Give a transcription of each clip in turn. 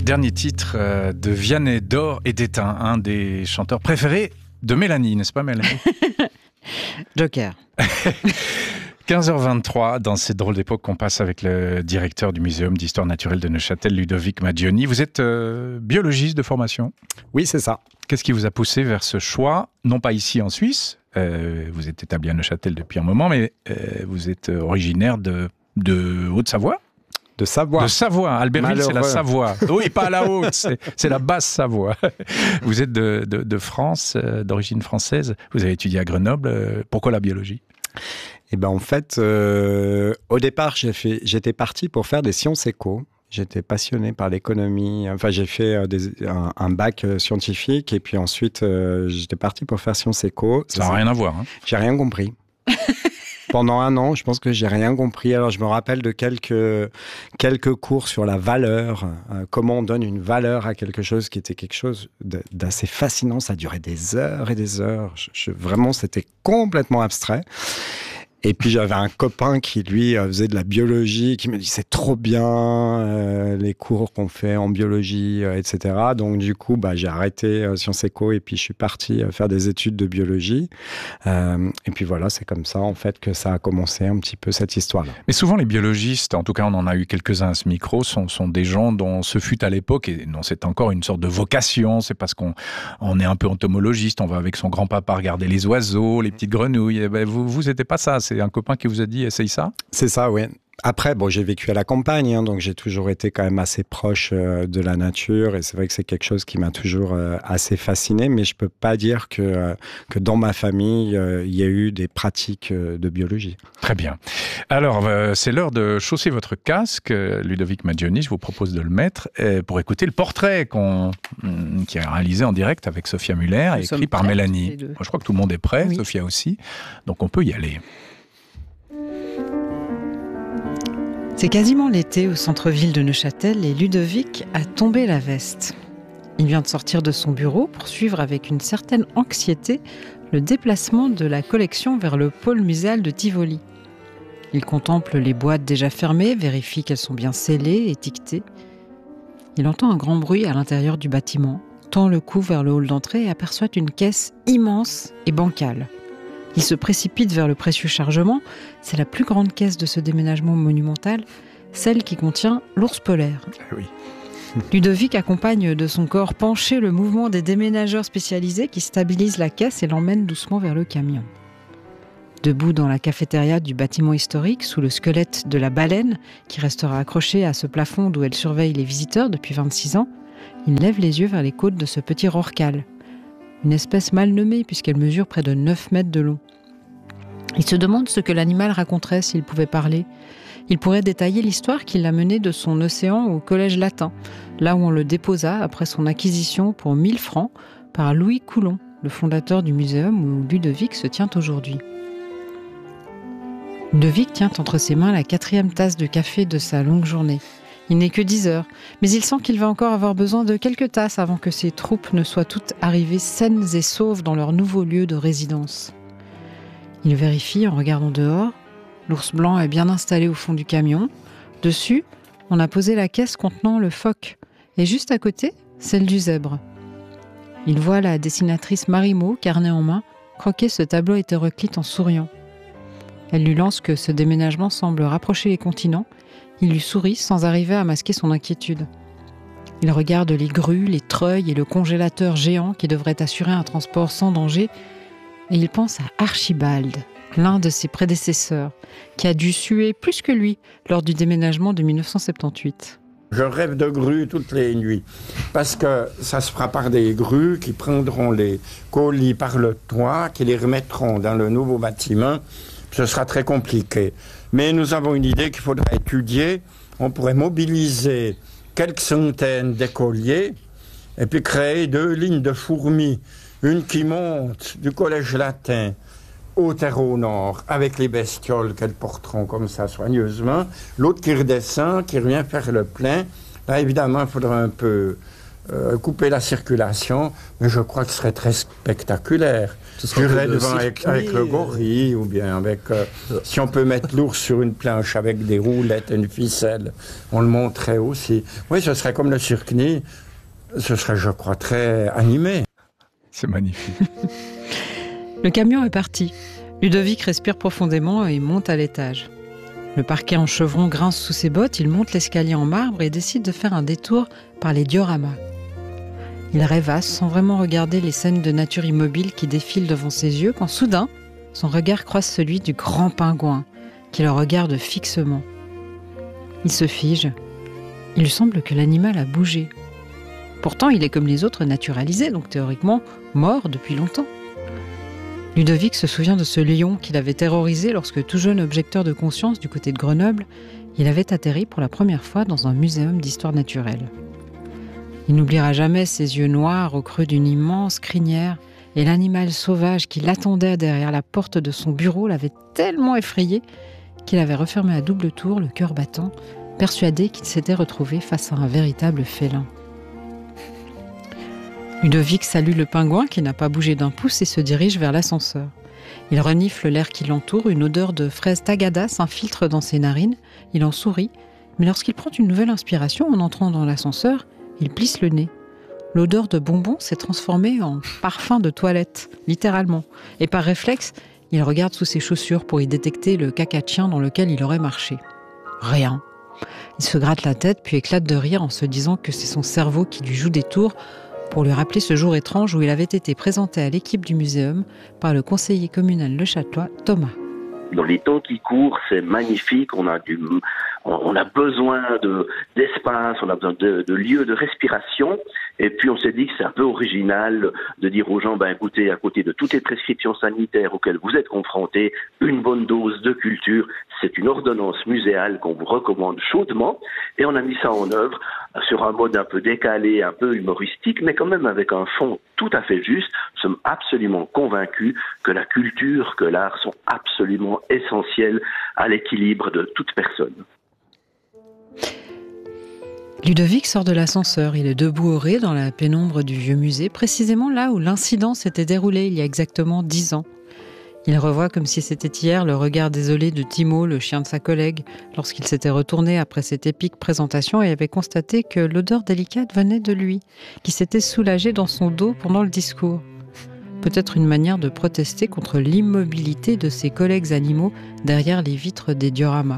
Dernier titre de Vianney d'Or et d'Étain, un des chanteurs préférés de Mélanie, n'est-ce pas Mélanie? Joker. 15h23, dans cette drôle d'époque qu'on passe avec le directeur du Muséum d'Histoire Naturelle de Neuchâtel, Ludovic Maggioni. Vous êtes biologiste de formation? Oui, c'est ça. Qu'est-ce qui vous a poussé vers ce choix? Non pas ici en Suisse, vous êtes établi à Neuchâtel depuis un moment, mais vous êtes originaire de Haute-Savoie? De Savoie. De Savoie. Albertville, c'est la Savoie. Oui, pas la Haute, c'est la basse Savoie. Vous êtes de France, d'origine française. Vous avez étudié à Grenoble. Pourquoi la biologie? Eh ben, en fait, au départ, j'étais parti pour faire des sciences éco. J'étais passionné par l'économie. Enfin, j'ai fait un bac scientifique et puis ensuite, j'étais parti pour faire sciences éco. Ça n'a rien à voir. Hein. J'ai rien compris. Pendant un an, je pense que j'ai rien compris. Alors, je me rappelle de quelques cours sur la valeur, comment on donne une valeur à quelque chose qui était quelque chose d'assez fascinant. Ça durait des heures et des heures. Vraiment, c'était complètement abstrait. Et puis j'avais un copain qui, lui, faisait de la biologie, qui me dit c'est trop bien les cours qu'on fait en biologie, etc. Donc du coup, j'ai arrêté Sciences Éco et puis je suis parti faire des études de biologie. Et puis voilà, c'est comme ça en fait que ça a commencé un petit peu cette histoire-là. Mais souvent les biologistes, en tout cas on en a eu quelques-uns à ce micro, sont des gens dont ce fut à l'époque, et dont c'est encore une sorte de vocation, c'est parce qu'on est un peu entomologiste, on va avec son grand-papa regarder les oiseaux, les petites grenouilles. Et vous n'étiez pas ça, c'est un copain qui vous a dit « essaye ça ». C'est ça, oui. Après, j'ai vécu à la campagne, donc j'ai toujours été quand même assez proche de la nature et c'est vrai que c'est quelque chose qui m'a toujours assez fasciné, mais je peux pas dire que dans ma famille, il y a eu des pratiques de biologie. Très bien. Alors, c'est l'heure de chausser votre casque. Ludovic Maggioni, je vous propose de le mettre pour écouter le portrait qui est réalisé en direct avec Sophia Muller et écrit par Mélanie. Moi, je crois que tout le monde est prêt, oui. Sophia aussi, donc on peut y aller. C'est quasiment l'été au centre-ville de Neuchâtel et Ludovic a tombé la veste. Il vient de sortir de son bureau pour suivre avec une certaine anxiété le déplacement de la collection vers le pôle muséal de Tivoli. Il contemple les boîtes déjà fermées, vérifie qu'elles sont bien scellées, étiquetées. Il entend un grand bruit à l'intérieur du bâtiment, tend le cou vers le hall d'entrée et aperçoit une caisse immense et bancale. Il se précipite vers le précieux chargement. C'est la plus grande caisse de ce déménagement monumental, celle qui contient l'ours polaire. Oui. Ludovic accompagne de son corps penché le mouvement des déménageurs spécialisés qui stabilisent la caisse et l'emmènent doucement vers le camion. Debout dans la cafétéria du bâtiment historique, sous le squelette de la baleine, qui restera accrochée à ce plafond d'où elle surveille les visiteurs depuis 26 ans, il lève les yeux vers les côtes de ce petit rorqual. Une espèce mal nommée puisqu'elle mesure près de 9 mètres de long. Il se demande ce que l'animal raconterait s'il pouvait parler. Il pourrait détailler l'histoire qui l'a mené de son océan au collège latin, là où on le déposa après son acquisition pour 1000 francs par Louis Coulon, le fondateur du muséum où Ludovic se tient aujourd'hui. Ludovic tient entre ses mains la 4e tasse de café de sa longue journée. Il n'est que 10 heures, mais il sent qu'il va encore avoir besoin de quelques tasses avant que ses troupes ne soient toutes arrivées saines et sauves dans leur nouveau lieu de résidence. Il vérifie en regardant dehors. L'ours blanc est bien installé au fond du camion. Dessus, on a posé la caisse contenant le phoque. Et juste à côté, celle du zèbre. Il voit la dessinatrice Marimo, carnet en main, croquer ce tableau hétéroclite en souriant. Elle lui lance que ce déménagement semble rapprocher les continents. Il lui sourit sans arriver à masquer son inquiétude. Il regarde les grues, les treuils et le congélateur géant qui devrait assurer un transport sans danger. Et il pense à Archibald, l'un de ses prédécesseurs, qui a dû suer plus que lui lors du déménagement de 1978. Je rêve de grues toutes les nuits, parce que ça se fera par des grues qui prendront les colis par le toit, qui les remettront dans le nouveau bâtiment. Ce sera très compliqué. Mais nous avons une idée qu'il faudra étudier. On pourrait mobiliser quelques centaines d'écoliers et puis créer 2 lignes de fourmis. Une qui monte du collège latin au terreau nord avec les bestioles qu'elles porteront comme ça soigneusement. L'autre qui redescend, qui revient faire le plein. Là, évidemment, il faudra un peu couper la circulation, mais je crois que ce serait très spectaculaire. J'irais devant avec le gorille, ou bien avec... si on peut mettre l'ours sur une planche avec des roulettes et une ficelle, on le montrait aussi. Oui, ce serait comme le Cirque-Nid. Ce serait, je crois, très animé. C'est magnifique. Le camion est parti. Ludovic respire profondément et monte à l'étage. Le parquet en chevron grince sous ses bottes, il monte l'escalier en marbre et décide de faire un détour par les dioramas. Il rêvasse sans vraiment regarder les scènes de nature immobile qui défilent devant ses yeux quand soudain, son regard croise celui du grand pingouin qui le regarde fixement. Il se fige. Il lui semble que l'animal a bougé. Pourtant, il est comme les autres naturalisé, donc théoriquement mort depuis longtemps. Ludovic se souvient de ce lion qu'il avait terrorisé lorsque, tout jeune objecteur de conscience du côté de Grenoble, il avait atterri pour la première fois dans un muséum d'histoire naturelle. Il n'oubliera jamais ses yeux noirs au creux d'une immense crinière et l'animal sauvage qui l'attendait derrière la porte de son bureau l'avait tellement effrayé qu'il avait refermé à double tour, le cœur battant, persuadé qu'il s'était retrouvé face à un véritable félin. Ludovic salue le pingouin qui n'a pas bougé d'un pouce et se dirige vers l'ascenseur. Il renifle l'air qui l'entoure, une odeur de fraise tagada s'infiltre dans ses narines, il en sourit, mais lorsqu'il prend une nouvelle inspiration en entrant dans l'ascenseur, il plisse le nez. L'odeur de bonbons s'est transformée en parfum de toilette, littéralement, et par réflexe, il regarde sous ses chaussures pour y détecter le caca de chien dans lequel il aurait marché. Rien. Il se gratte la tête puis éclate de rire en se disant que c'est son cerveau qui lui joue des tours pour lui rappeler ce jour étrange où il avait été présenté à l'équipe du muséum par le conseiller communal Le Châtelois, Thomas. Dans les temps qui courent, c'est magnifique, on a besoin d'espace, on a besoin de lieux de respiration, et puis on s'est dit que c'est un peu original de dire aux gens, écoutez, à côté de toutes les prescriptions sanitaires auxquelles vous êtes confrontés, une bonne dose de culture, c'est une ordonnance muséale qu'on vous recommande chaudement, et on a mis ça en œuvre sur un mode un peu décalé, un peu humoristique, mais quand même avec un fond tout à fait juste. Nous sommes absolument convaincus que la culture, que l'art sont absolument essentiels à l'équilibre de toute personne. Ludovic sort de l'ascenseur. Il est debout au rez dans la pénombre du vieux musée, précisément là où l'incident s'était déroulé il y a exactement 10 ans. Il revoit comme si c'était hier le regard désolé de Timo, le chien de sa collègue, lorsqu'il s'était retourné après cette épique présentation et avait constaté que l'odeur délicate venait de lui, qui s'était soulagé dans son dos pendant le discours. Peut-être une manière de protester contre l'immobilité de ses collègues animaux derrière les vitres des dioramas.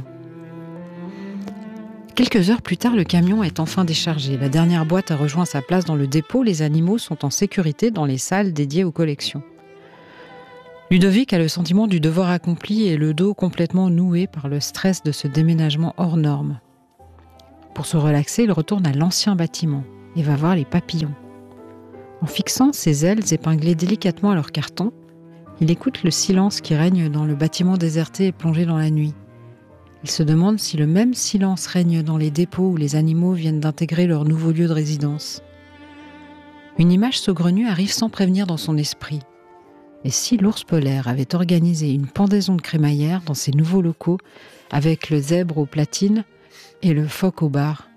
Quelques heures plus tard, le camion est enfin déchargé. La dernière boîte a rejoint sa place dans le dépôt. Les animaux sont en sécurité dans les salles dédiées aux collections. Ludovic a le sentiment du devoir accompli et le dos complètement noué par le stress de ce déménagement hors norme. Pour se relaxer, il retourne à l'ancien bâtiment et va voir les papillons. En fixant ses ailes épinglées délicatement à leur carton, il écoute le silence qui règne dans le bâtiment déserté et plongé dans la nuit. Il se demande si le même silence règne dans les dépôts où les animaux viennent d'intégrer leur nouveau lieu de résidence. Une image saugrenue arrive sans prévenir dans son esprit. Et si l'ours polaire avait organisé une pendaison de crémaillère dans ses nouveaux locaux avec le zèbre aux platines et le phoque au bar?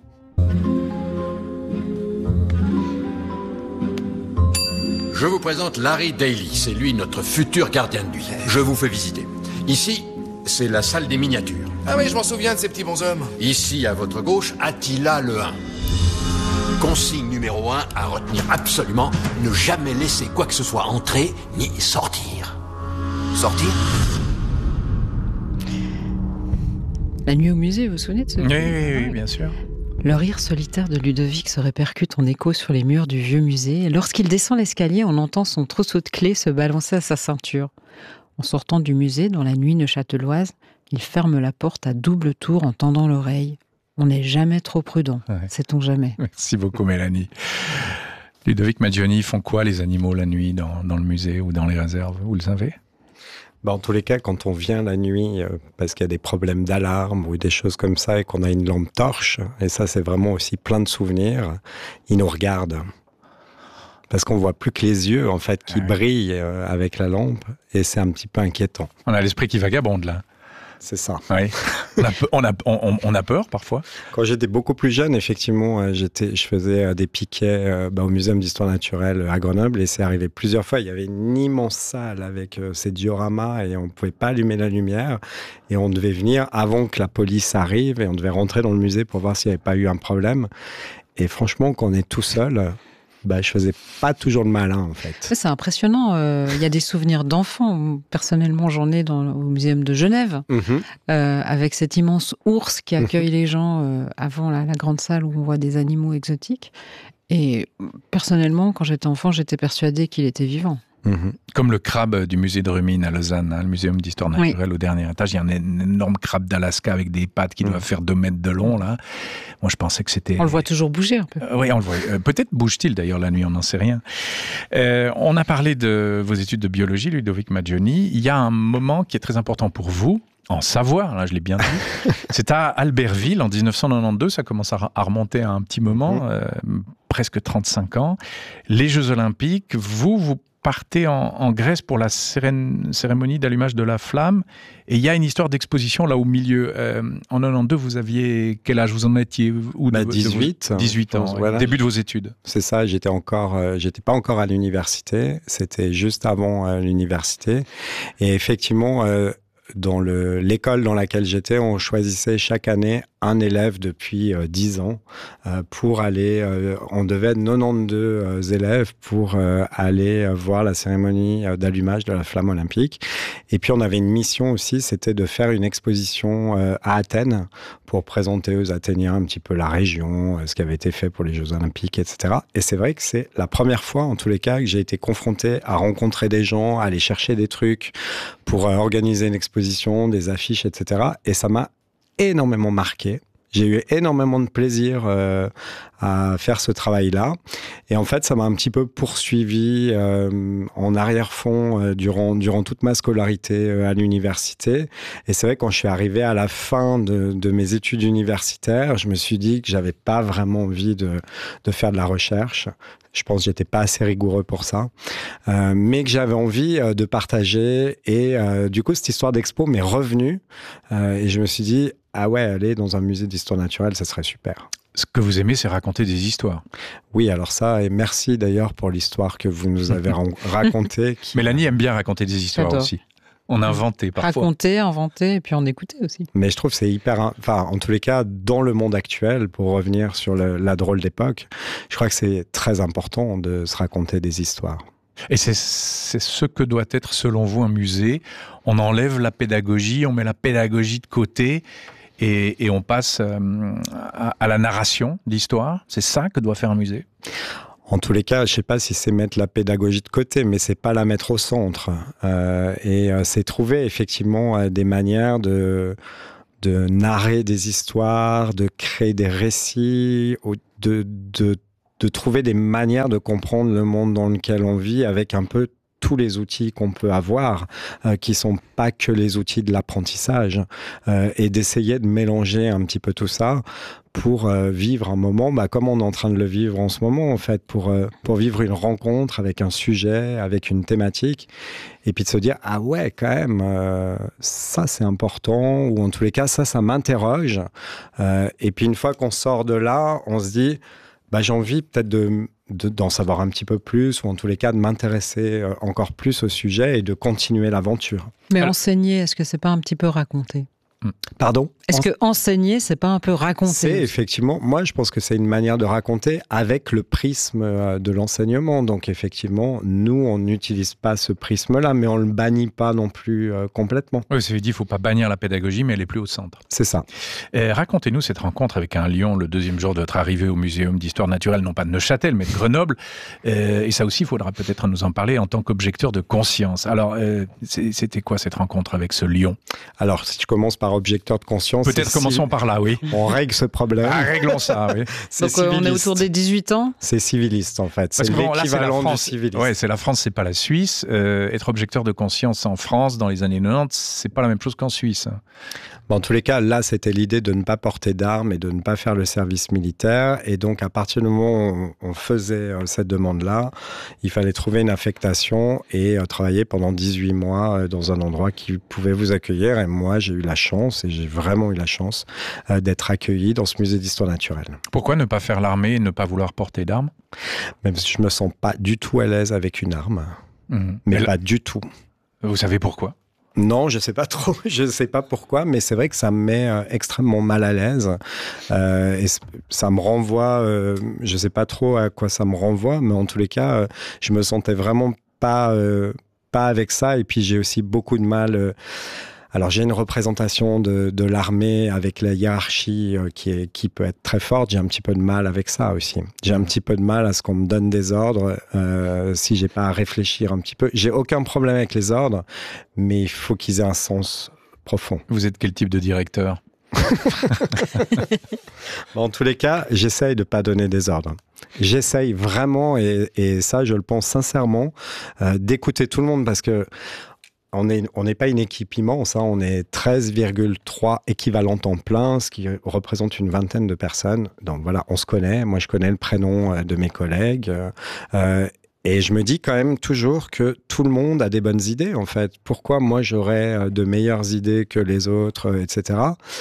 Je vous présente Larry Daly, c'est lui notre futur gardien de nuit. Je vous fais visiter. Ici, c'est la salle des miniatures. Ah oui, je m'en souviens de ces petits bonshommes. Ici, à votre gauche, Attila le 1. Consigne numéro 1 à retenir absolument, ne jamais laisser quoi que ce soit entrer ni sortir. Sortir ? La nuit au musée, vous vous souvenez de ce film ? Oui, bien sûr. Le rire solitaire de Ludovic se répercute en écho sur les murs du vieux musée. Et lorsqu'il descend l'escalier, on entend son trousseau de clés se balancer à sa ceinture. En sortant du musée, dans la nuit neuchâteloise, il ferme la porte à double tour en tendant l'oreille. On n'est jamais trop prudent, sait-on jamais. Merci beaucoup Mélanie. Ludovic Maggioni, ils font quoi les animaux la nuit dans le musée ou dans les réserves? Vous le savez? En tous les cas, quand on vient la nuit, parce qu'il y a des problèmes d'alarme ou des choses comme ça, et qu'on a une lampe torche, et ça c'est vraiment aussi plein de souvenirs, ils nous regardent. Parce qu'on voit plus que les yeux en fait qui brillent avec la lampe, et c'est un petit peu inquiétant. On a l'esprit qui vagabonde là. C'est ça. Oui. On a peur parfois. Quand j'étais beaucoup plus jeune, effectivement, je faisais des piquets au Muséum d'Histoire Naturelle à Grenoble et c'est arrivé plusieurs fois. Il y avait une immense salle avec ces dioramas et on ne pouvait pas allumer la lumière et on devait venir avant que la police arrive et on devait rentrer dans le musée pour voir s'il n'y avait pas eu un problème. Et franchement, quand on est tout seul... je faisais pas toujours le malin, en fait. C'est impressionnant. Il y a des souvenirs d'enfants. Personnellement, j'en ai au Muséum de Genève, avec cet immense ours qui accueille les gens avant la grande salle où on voit des animaux exotiques. Et personnellement, quand j'étais enfant, j'étais persuadée qu'il était vivant. Comme le crabe du musée de Rumine à Lausanne, le muséum d'histoire naturelle au dernier étage. Il y a un énorme crabe d'Alaska avec des pattes qui doivent faire 2 mètres de long. Là. Moi, je pensais que c'était... On le voit toujours bouger un peu. Oui, on le voit. Peut-être bouge-t-il d'ailleurs la nuit, on n'en sait rien. On a parlé de vos études de biologie, Ludovic Maggioni. Il y a un moment qui est très important pour vous, en Savoie, là je l'ai bien dit. C'est à Albertville en 1992, ça commence à remonter à un petit moment, presque 35 ans. Les Jeux Olympiques, vous partez en Grèce pour la cérémonie d'allumage de la flamme. Et il y a une histoire d'exposition là au milieu. En 92, vous aviez quel âge? Vous en étiez où 18. 18 ans, voilà. Début de vos études. C'est ça, j'étais pas encore à l'université. C'était juste avant l'université. Et effectivement... dans l'école dans laquelle j'étais, on choisissait chaque année un élève depuis 10 ans pour aller... on devait être 92 élèves pour aller voir la cérémonie d'allumage de la flamme olympique. Et puis, on avait une mission aussi, c'était de faire une exposition à Athènes pour présenter aux Athéniens un petit peu la région, ce qui avait été fait pour les Jeux Olympiques, etc. Et c'est vrai que c'est la première fois, en tous les cas, que j'ai été confronté à rencontrer des gens, à aller chercher des trucs pour organiser une exposition, des affiches, etc. Et ça m'a énormément marqué. J'ai eu énormément de plaisir à faire ce travail-là. Et en fait, ça m'a un petit peu poursuivi en arrière-fond durant toute ma scolarité à l'université. Et c'est vrai, quand je suis arrivé à la fin de mes études universitaires, je me suis dit que j'avais pas vraiment envie de faire de la recherche. Je pense que j'étais pas assez rigoureux pour ça. Mais que j'avais envie de partager. Et du coup, cette histoire d'expo m'est revenue. Et je me suis dit, ah ouais, aller dans un musée d'histoire naturelle, ça serait super. Ce que vous aimez, c'est raconter des histoires. Oui, alors ça, et merci d'ailleurs pour l'histoire que vous nous avez racontée. Mélanie aime bien raconter des histoires aussi. On inventait parfois. Raconter, inventer, et puis on écoutait aussi. Mais je trouve que c'est hyper... Enfin, en tous les cas, dans le monde actuel, pour revenir sur la drôle d'époque, je crois que c'est très important de se raconter des histoires. Et c'est ce que doit être, selon vous, un musée. On enlève la pédagogie, on met la pédagogie de côté... Et on passe à la narration d'histoire. C'est ça que doit faire un musée? En tous les cas, je ne sais pas si c'est mettre la pédagogie de côté, mais c'est pas la mettre au centre. Et c'est trouver effectivement des manières de narrer des histoires, de créer des récits, de trouver des manières de comprendre le monde dans lequel on vit avec un peu tous les outils qu'on peut avoir, qui sont pas que les outils de l'apprentissage, et d'essayer de mélanger un petit peu tout ça pour vivre un moment, comme on est en train de le vivre en ce moment, en fait, pour vivre une rencontre avec un sujet, avec une thématique, et puis de se dire, ah ouais, quand même, ça c'est important, ou en tous les cas, ça m'interroge. Et puis une fois qu'on sort de là, on se dit, j'ai envie peut-être d'en savoir un petit peu plus, ou en tous les cas de m'intéresser encore plus au sujet et de continuer l'aventure. Mais enseigner, est-ce que c'est pas un petit peu raconter? Pardon? Est-ce que enseigner, c'est pas un peu raconter? C'est effectivement, moi je pense que c'est une manière de raconter avec le prisme de l'enseignement. Donc effectivement, nous on n'utilise pas ce prisme-là, mais on le bannit pas non plus complètement. Oui, c'est dit, il faut pas bannir la pédagogie, mais elle est plus au centre. C'est ça. Racontez-nous cette rencontre avec un lion le deuxième jour de votre arrivée au Muséum d'Histoire Naturelle, non pas de Neuchâtel, mais de Grenoble. Et ça aussi, il faudra peut-être nous en parler en tant qu'objecteur de conscience. Alors, c'était quoi cette rencontre avec ce lion? Alors, si tu commences par objecteur de conscience... Peut-être commençons par là, oui. On règle ce problème. Réglons ça, oui. Donc on est autour des 18 ans? C'est civiliste, en fait. C'est l'équivalent du civiliste. Oui, c'est la France, c'est pas la Suisse. Être objecteur de conscience en France, dans les années 90, c'est pas la même chose qu'en Suisse. En tous les cas, là, c'était l'idée de ne pas porter d'armes et de ne pas faire le service militaire. Et donc, à partir du moment où on faisait cette demande-là, il fallait trouver une affectation et travailler pendant 18 mois dans un endroit qui pouvait vous accueillir. Et moi, j'ai eu la chance, et j'ai vraiment eu la chance, d'être accueilli dans ce musée d'histoire naturelle. Pourquoi ne pas faire l'armée et ne pas vouloir porter d'armes ? Même si je me sens pas du tout à l'aise avec une arme. Mais pas du tout. Vous savez pourquoi ? Non, je sais pas trop, je sais pas pourquoi, mais c'est vrai que ça me met extrêmement mal à l'aise et ça me renvoie, je sais pas trop à quoi ça me renvoie, mais en tous les cas, je me sentais vraiment pas avec ça, et puis j'ai aussi beaucoup de mal. Alors j'ai une représentation de l'armée avec la hiérarchie qui peut être très forte. J'ai un petit peu de mal avec ça aussi. J'ai un petit peu de mal à ce qu'on me donne des ordres si j'ai pas à réfléchir un petit peu. J'ai aucun problème avec les ordres, mais il faut qu'ils aient un sens profond. Vous êtes quel type de directeur ? En tous les cas, j'essaye de pas donner des ordres. J'essaye vraiment, et ça je le pense sincèrement, d'écouter tout le monde, parce que on n'est pas une équipe immense, hein, on est 13,3 équivalents temps plein, ce qui représente une vingtaine de personnes. Donc voilà, on se connaît. Moi, je connais le prénom de mes collègues. Et je me dis quand même toujours que tout le monde a des bonnes idées, en fait. Pourquoi moi, j'aurais de meilleures idées que les autres, etc.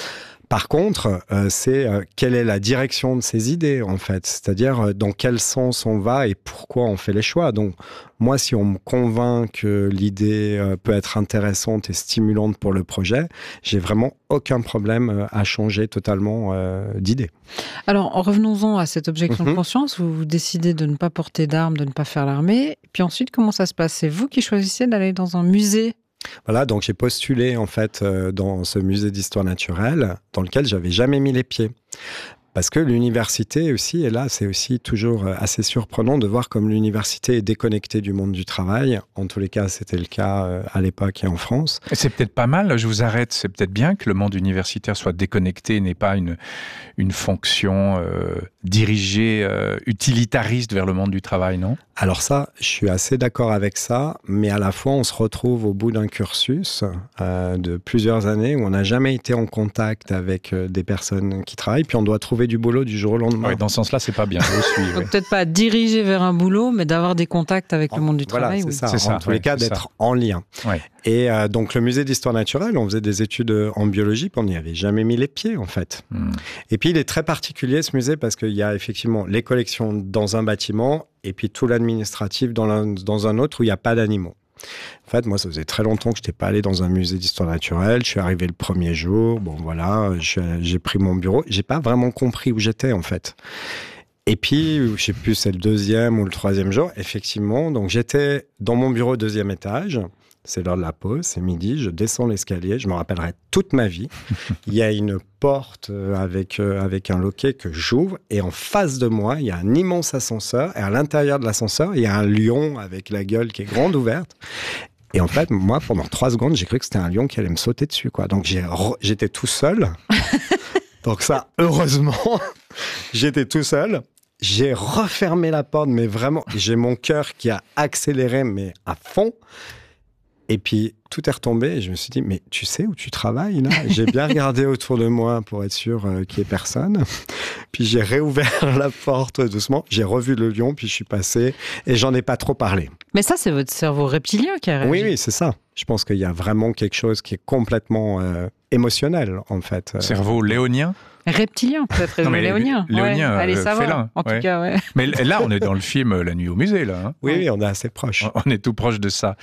Par contre, c'est quelle est la direction de ces idées, en fait. C'est-à-dire dans quel sens on va et pourquoi on fait les choix. Donc, moi, si on me convainc que l'idée peut être intéressante et stimulante pour le projet, j'ai vraiment aucun problème à changer totalement d'idée. Alors, revenons-en à cette objection de conscience. Vous décidez de ne pas porter d'armes, de ne pas faire l'armée. Puis ensuite, comment ça se passe ? C'est vous qui choisissez d'aller dans un musée ? Voilà, donc j'ai postulé en fait dans ce musée d'histoire naturelle dans lequel j'avais jamais mis les pieds. Parce que l'université aussi, et là c'est aussi toujours assez surprenant de voir comme l'université est déconnectée du monde du travail. En tous les cas, c'était le cas à l'époque et en France. Et c'est peut-être pas mal, je vous arrête, c'est peut-être bien que le monde universitaire soit déconnecté et n'ait pas une fonction dirigée, utilitariste vers le monde du travail, non ? Alors ça, je suis assez d'accord avec ça, mais à la fois on se retrouve au bout d'un cursus de plusieurs années où on n'a jamais été en contact avec des personnes qui travaillent, puis on doit trouver du boulot du jour au lendemain. Oui, dans ce sens-là, c'est pas bien. Je suis, Donc peut-être pas diriger vers un boulot, mais d'avoir des contacts avec le monde du travail. Voilà, oui. c'est ça. En tous les cas, d'être en lien. Ouais. Et donc le musée d'histoire naturelle, on faisait des études en biologie, puis on n'y avait jamais mis les pieds en fait. Et puis il est très particulier ce musée parce qu'il y a effectivement les collections dans un bâtiment et puis tout l'administratif dans un autre où il n'y a pas d'animaux. En fait, moi, ça faisait très longtemps que je n'étais pas allé dans un musée d'histoire naturelle. Je suis arrivé le premier jour. Bon, voilà, j'ai pris mon bureau. J'ai pas vraiment compris où j'étais, en fait. Et puis, je sais plus, c'est le deuxième ou le troisième jour, effectivement. Donc, j'étais dans mon bureau au deuxième étage. C'est l'heure de la pause, c'est midi, je descends l'escalier, je me rappellerai toute ma vie. Il y a une porte avec un loquet que j'ouvre et en face de moi, il y a un immense ascenseur et à l'intérieur de l'ascenseur, il y a un lion avec la gueule qui est grande ouverte. Et en fait, moi, pendant 3 secondes, j'ai cru que c'était un lion qui allait me sauter dessus, quoi. Donc, j'étais tout seul. Donc ça, heureusement, j'étais tout seul. J'ai refermé la porte, mais vraiment, j'ai mon cœur qui a accéléré, mais à fond. Et puis, tout est retombé et je me suis dit, mais tu sais où tu travailles, là ? J'ai bien regardé autour de moi pour être sûr qu'il n'y ait personne. Puis, j'ai réouvert la porte doucement. J'ai revu le lion, puis je suis passé et j'en ai pas trop parlé. Mais ça, c'est votre cerveau reptilien qui a réagi. Oui, c'est ça. Je pense qu'il y a vraiment quelque chose qui est complètement émotionnel, en fait. Cerveau léonien ? Reptilien, peut-être. Non, mais léonien. Léonien, Allez, ça va. félin. En tout cas, ouais. Mais là, on est dans le film La nuit au musée, là. Hein. Oui, on est assez proche. On est tout proche de ça.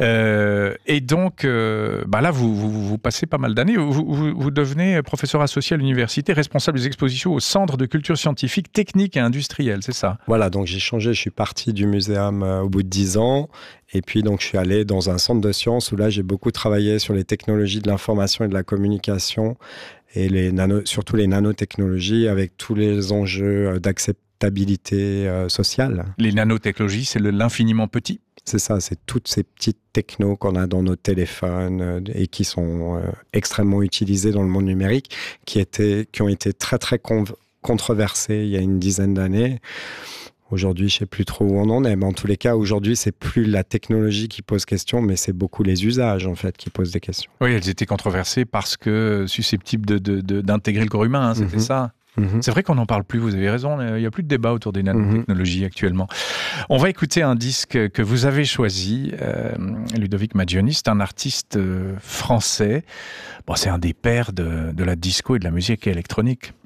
Et donc, là, vous passez pas mal d'années. Vous devenez professeur associé à l'université, responsable des expositions au Centre de culture scientifique, technique et industrielle, c'est ça ? Voilà, donc j'ai changé. Je suis parti du muséum au bout de 10 ans. Et puis, donc, je suis allé dans un centre de sciences où là, j'ai beaucoup travaillé sur les technologies de l'information et de la communication et surtout les nanotechnologies avec tous les enjeux d'acceptabilité sociale. Les nanotechnologies, c'est l'infiniment petit ? C'est ça, c'est toutes ces petites technos qu'on a dans nos téléphones et qui sont extrêmement utilisées dans le monde numérique, qui ont été très, très controversées il y a une dizaine d'années. Aujourd'hui, je ne sais plus trop où on en est, mais en tous les cas, aujourd'hui, c'est plus la technologie qui pose question, mais c'est beaucoup les usages, en fait, qui posent des questions. Oui, elles étaient controversées parce que susceptibles d'intégrer le corps humain, hein, c'était ça. C'est vrai qu'on n'en parle plus, vous avez raison, il n'y a plus de débat autour des nanotechnologies actuellement. On va écouter un disque que vous avez choisi, Ludovic Maggioni, c'est un artiste français. Bon, c'est un des pères de la disco et de la musique électronique.